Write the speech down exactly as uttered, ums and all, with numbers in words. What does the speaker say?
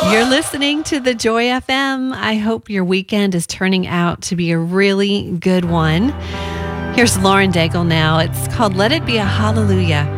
You're listening to the Joy F M. I hope your weekend is turning out to be a really good one. Here's Lauren Daigle now. It's called Let It Be a Hallelujah.